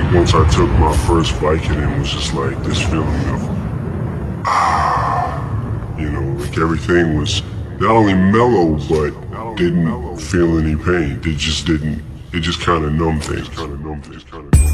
once I took my first Vicodin, it was just like this feeling of, you know, like everything was not only mellow, but didn't feel any pain. It just kind of numbed things.